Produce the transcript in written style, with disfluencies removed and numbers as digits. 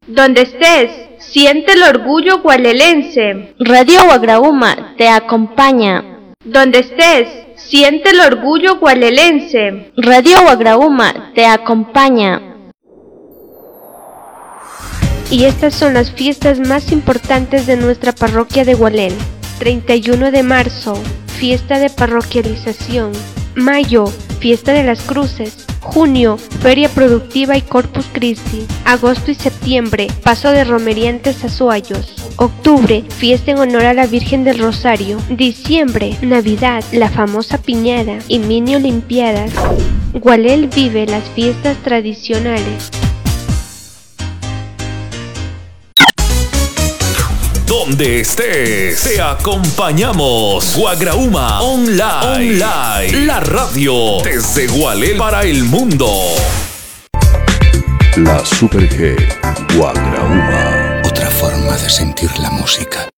Donde estés, siente el orgullo gualelense. Radio Guagrauma te acompaña. Donde estés, siente el orgullo gualelense. Radio Guagrauma te acompaña. Y estas son las fiestas más importantes de nuestra parroquia de Gualel. 31 de marzo, fiesta de parroquialización. Mayo, fiesta de las cruces. Junio, feria productiva y Corpus Christi. Agosto y septiembre, paso de romería en Tezazuayos. Octubre, fiesta en honor a la Virgen del Rosario. Diciembre, Navidad, la famosa piñada y mini olimpiadas. Gualel vive las fiestas tradicionales. Donde estés, te acompañamos. Guagrauma Online. La radio desde Gualel para el mundo. La Super G Guagrauma. Otra forma de sentir la música.